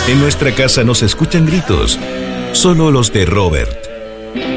En nuestra casa no se escuchan gritos, solo los de Robert.